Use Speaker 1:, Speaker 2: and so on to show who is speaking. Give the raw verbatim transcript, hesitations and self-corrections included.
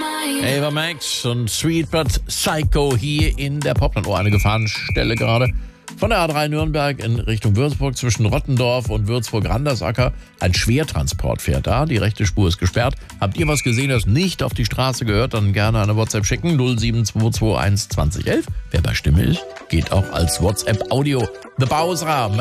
Speaker 1: Ava Max und Sweet But Psycho hier in der Popland. Oh, eine Gefahrenstelle gerade. Von der A drei Nürnberg in Richtung Würzburg zwischen Rottendorf und Würzburg-Randersacker. Ein Schwertransport fährt da. Die rechte Spur ist gesperrt. Habt ihr was gesehen, das nicht auf die Straße gehört? Dann gerne eine WhatsApp schicken. null sieben zwei zwei eins zwanzig elf. Wer bei Stimme ist, geht auch als WhatsApp-Audio. The Bowser.